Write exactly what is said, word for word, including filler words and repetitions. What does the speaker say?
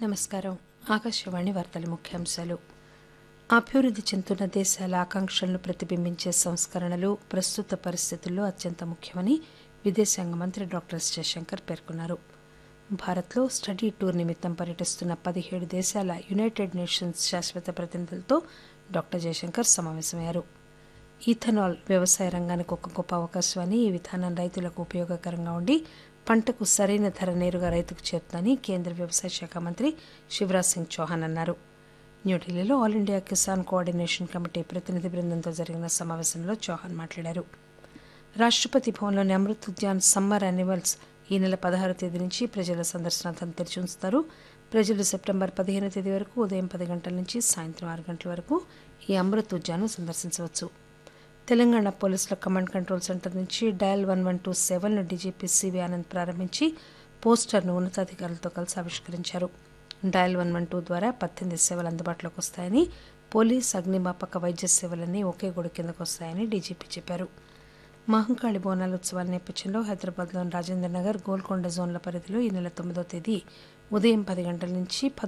నమస్కారం. ఆకాశవాణి వార్తల ముఖ్యాంశాలు. అభివృద్ధి చెందుతున్న దేశాల ఆకాంక్షలను ప్రతిబింబించే సంస్కరణలు ప్రస్తుత పరిస్థితుల్లో అత్యంత ముఖ్యమని విదేశాంగ మంత్రి డాక్టర్ ఎస్ జయశంకర్ పేర్కొన్నారు. భారత్లో స్టడీ టూర్ నిమిత్తం పర్యటిస్తున్న పదిహేడు దేశాల యునైటెడ్ నేషన్స్ శాశ్వత ప్రతినిధులతో డాక్టర్ జయశంకర్ సమావేశమయ్యారు. ఈథనాల్ వ్యవసాయ రంగానికి ఒక గొప్ప అవకాశమని, ఈ విధానం రైతులకు ఉపయోగకరంగా ఉండి పంటకు సరైన ధర నేరుగా రైతుకు చేరుతుందని కేంద్ర వ్యవసాయ శాఖ మంత్రి శివరాజ్ సింగ్ చౌహాన్ అన్నారు. న్యూఢిల్లీలో all India Kisan coordination committee ప్రతినిధి బృందంతో జరిగిన సమావేశంలో చౌహాన్ మాట్లాడారు. రాష్టపతి భవన్లోని అమృత్ ఉద్యాన్ సమ్మర్ యానివల్స్ ఈ నెల పదహారు తేదీ నుంచి ప్రజల సందర్శనార్థం తెరిచి ఉంచుతారు. ప్రజలు సెప్టెంబర్ పదిహేను తేదీ వరకు ఉదయం పది గంటల నుంచి సాయంత్రం ఆరు గంటల వరకు ఈ అమృత్ ఉద్యాన్ను సందర్శించవచ్చు. తెలంగాణ పోలీసుల కమాండ్ కంట్రోల్ సెంటర్ నుంచి dial one one two seven DGP CV Anand ప్రారంభించి పోస్టర్ను ఉన్నతాధికారులతో కలిసి ఆవిష్కరించారు. డయల్ వన్ వన్ టూ ద్వారా పద్దెనిమిది సేవలు అందుబాటులోకి వస్తాయని, పోలీస్, అగ్నిమాపక, వైద్య సేవలన్నీ ఒకే గొడు కిందకు వస్తాయని డీజీపీ చెప్పారు. మహంకాళి బోనాల ఉత్సవాల నేపథ్యంలో హైదరాబాద్లోని రాజేంద్రనగర్, గోల్కొండ జోన్ల పరిధిలో ఈ నెల తొమ్మిదో తేదీ ఉదయం పది గంటల నుంచి